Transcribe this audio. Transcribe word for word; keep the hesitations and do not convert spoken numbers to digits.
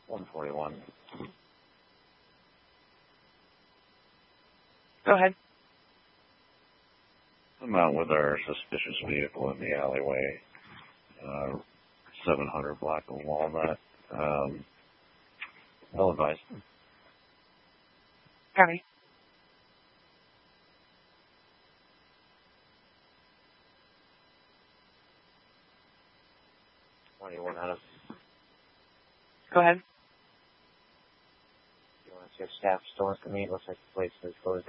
one forty-one. Go ahead. I'm out with our suspicious vehicle in the alleyway. Uh, seven hundred Black and Walnut. Um, I'll advise. County. twenty-one out of. Go ahead. You want to see if staff still wants to meet? Looks like the place is closed.